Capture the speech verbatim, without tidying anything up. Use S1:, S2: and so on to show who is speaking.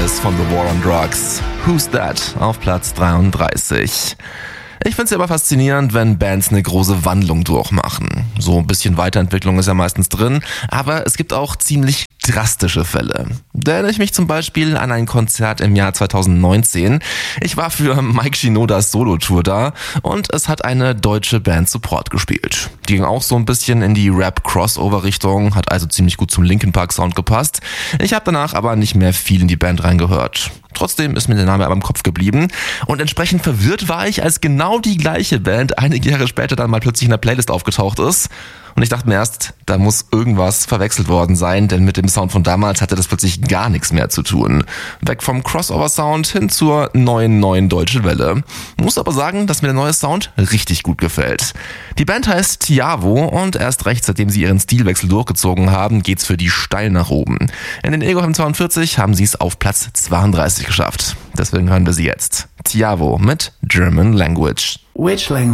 S1: Neues von The War on Drugs. Who's That? Auf Platz dreiunddreißig. Ich find's ja immer faszinierend, wenn Bands eine große Wandlung durchmachen. So ein bisschen Weiterentwicklung ist ja meistens drin, aber es gibt auch ziemlich drastische Fälle. Da erinnere ich mich zum Beispiel an ein Konzert im Jahr zweitausendneunzehn. Ich war für Mike Shinodas Solo-Tour da und es hat eine deutsche Band Support gespielt. Die ging auch so ein bisschen in die Rap-Crossover-Richtung, hat also ziemlich gut zum Linkin Park Sound gepasst. Ich habe danach aber nicht mehr viel in die Band reingehört. Trotzdem ist mir der Name aber im Kopf geblieben und entsprechend verwirrt war ich, als genau die gleiche Band einige Jahre später dann mal plötzlich in der Playlist aufgetaucht ist. Und ich dachte mir erst, da muss irgendwas verwechselt worden sein, denn mit dem Sound von damals hatte das plötzlich gar nichts mehr zu tun. Weg vom Crossover-Sound hin zur neuen, neuen deutschen Welle. Muss aber sagen, dass mir der neue Sound richtig gut gefällt. Die Band heißt Tiavo und erst recht, seitdem sie ihren Stilwechsel durchgezogen haben, geht's für die steil nach oben. In den Ego zweiundvierzig haben sie es auf Platz zweiunddreißig geschafft. Deswegen hören wir sie jetzt. Tiavo mit German Language.
S2: Which language?